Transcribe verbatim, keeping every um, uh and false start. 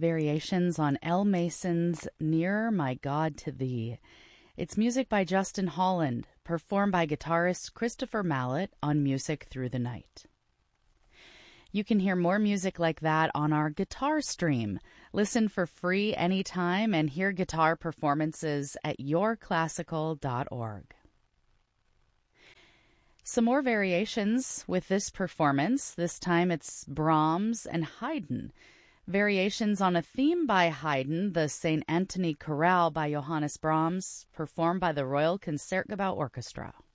Variations on El Mason's Nearer My God to Thee. It's music by Justin Holland, performed by guitarist Christopher Mallett on Music Through the Night. You can hear more music like that on our guitar stream. Listen for free anytime and hear guitar performances at your classical dot org. Some more variations with this performance. This time it's Brahms and Haydn. Variations on a theme by Haydn, the Saint Anthony Chorale by Johannes Brahms, performed by the Royal Concertgebouw Orchestra.